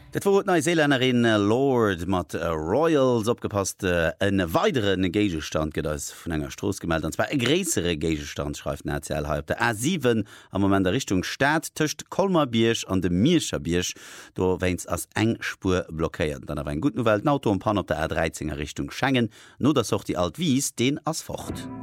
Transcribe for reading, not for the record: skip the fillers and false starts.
Dat war Neuseeländerin Lord mat Royals opgepasst en weiteren Gegestand get ass vun enger Stroos gemeldt, an zwar e gräsere Gegestand schreift NCL halb der A7 am moment der Richtung Staat töcht Kolmerbiersch an de Mierscher Biersch do wennns ass eng Spur blockéiert. Dann awer en gut Novel Auto Pan op der A13er Richtung Schengen, no dat soch die Alt Wies den ass focht.